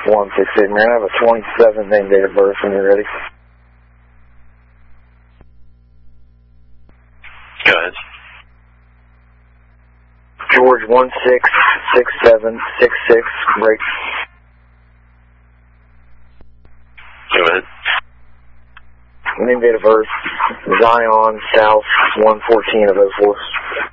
168. Man, I have a 27 name, date of birth when you're ready. Go ahead. George 166766, break. Go ahead. Name, date of birth, Zion South 114 of 04.